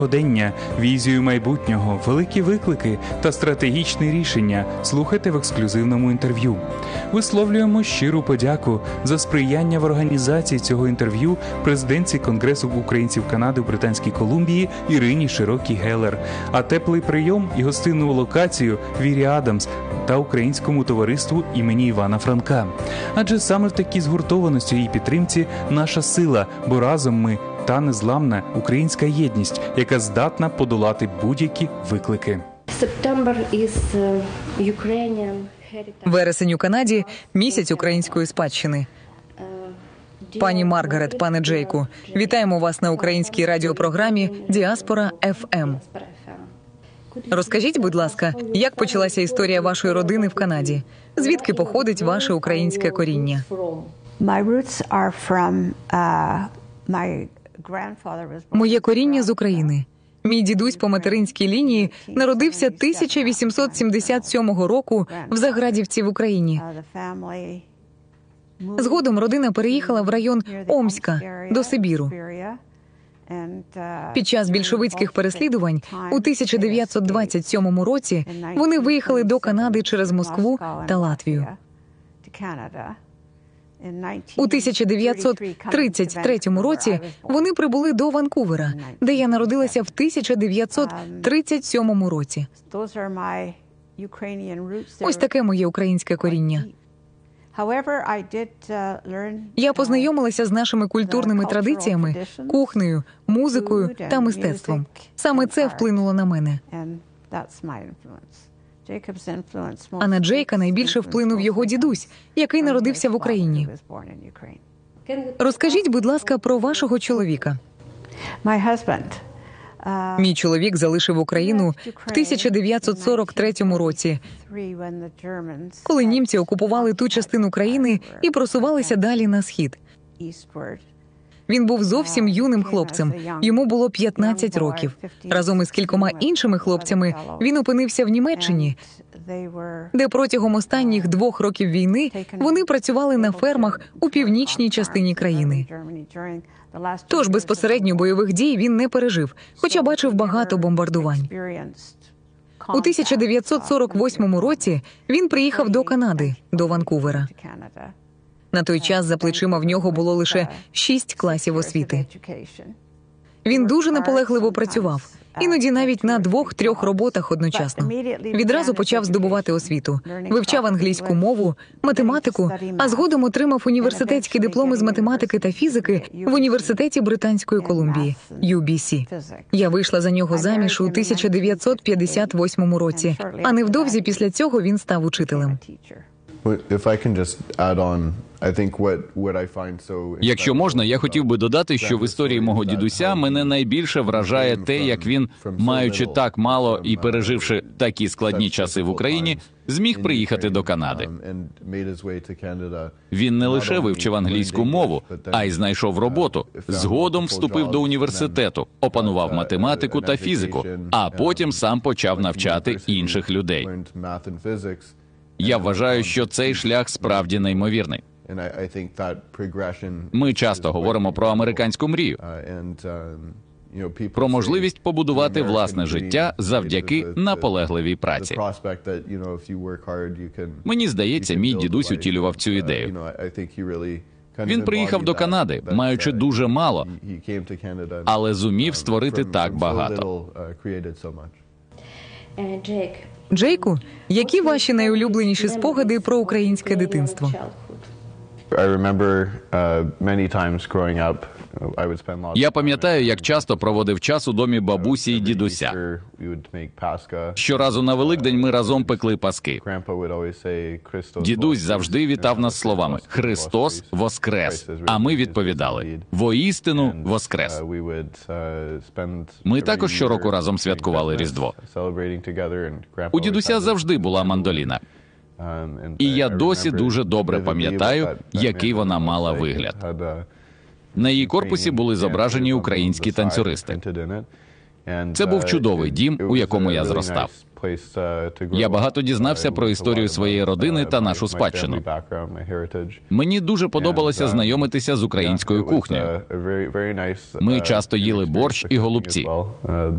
Сьогодення, візію майбутнього, великі виклики та стратегічні рішення слухайте в ексклюзивному інтерв'ю. Висловлюємо щиру подяку за сприяння в організації цього інтерв'ю президентці Конгресу українців Канади в Британській Колумбії Ірині Широкій-Геллер, а теплий прийом і гостинну локацію Вірі Адамс та Українському товариству імені Івана Франка. Адже саме в такій згуртованості і підтримці наша сила, бо разом ми та незламна українська єдність, яка здатна подолати будь-які виклики. Вересень у Канаді – місяць української спадщини. Пані Маргарет, пане Джейку, вітаємо вас на українській радіопрограмі «Діаспора ФМ». Розкажіть, будь ласка, як почалася історія вашої родини в Канаді? Звідки походить ваше українське коріння? Моє коріння з України. Мій дідусь по материнській лінії народився 1877 року в Заградівці в Україні. Згодом родина переїхала в район Омська, до Сибіру. Під час більшовицьких переслідувань у 1927 році вони виїхали до Канади через Москву та Латвію. У 1933 році вони прибули до Ванкувера, де я народилася в 1937 році. Ось таке моє українське коріння. Я познайомилася з нашими культурними традиціями, кухнею, музикою та мистецтвом. Саме це вплинуло на мене. А на Джейка найбільше вплинув його дідусь, який народився в Україні. Розкажіть, будь ласка, про вашого чоловіка. Мій чоловік залишив Україну в 1943 році, коли німці окупували ту частину країни і просувалися далі на схід. Він був зовсім юним хлопцем, йому було 15 років. Разом із кількома іншими хлопцями він опинився в Німеччині, де протягом останніх 2 років війни вони працювали на фермах у північній частині країни. Тож безпосередньо бойових дій він не пережив, хоча бачив багато бомбардувань. У 1948 році він приїхав до Канади, до Ванкувера. На той час за плечима в нього було лише 6 класів освіти. Він дуже наполегливо працював, іноді навіть на 2-3 роботах одночасно. Відразу почав здобувати освіту, вивчав англійську мову, математику, а згодом отримав університетські дипломи з математики та фізики в Університеті Британської Колумбії, UBC. Я вийшла за нього заміж у 1958 році, а невдовзі після цього він став учителем. Якщо можна, я хотів би додати, що в історії мого дідуся мене найбільше вражає те, як він, маючи так мало і переживши такі складні часи в Україні, зміг приїхати до Канади. Він не лише вивчив англійську мову, а й знайшов роботу. Згодом вступив до університету, опанував математику та фізику, а потім сам почав навчати інших людей. Я вважаю, що цей шлях справді неймовірний. Ми часто говоримо про американську мрію, про можливість побудувати власне життя завдяки наполегливій праці. Мені здається, мій дідусь утілював цю ідею. Він приїхав до Канади, маючи дуже мало, але зумів створити так багато. Джейку, які ваші найулюбленіші спогади про українське дитинство? Я пам'ятаю, як часто проводив час у домі бабусі і дідуся. Щоразу на Великдень ми разом пекли паски. Дідусь завжди вітав нас словами «Христос воскрес», а ми відповідали «Воістину воскрес». Ми також щороку разом святкували Різдво. У дідуся завжди була мандоліна. І я досі дуже добре пам'ятаю, який вона мала вигляд. На її корпусі були зображені українські танцюристи. Це був чудовий дім, у якому я зростав. Я багато дізнався про історію своєї родини та нашу спадщину. Мені дуже подобалося знайомитися з українською кухнею. Ми часто їли борщ і голубці.